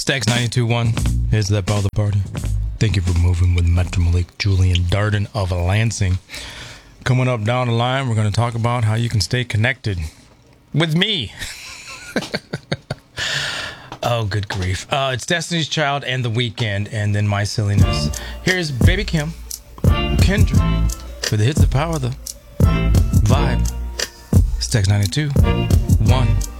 Stacks 92.1. Here's that ball the party. Thank you for moving with Metro Malik, Julian Darden of Lansing. Coming up down the line, we're going to talk about how you can stay connected with me. Oh, good grief. It's Destiny's Child and The Weeknd, and then my silliness. Here's Baby Kim, Kendra, for the hits of power, the vibe. Stacks 92.1.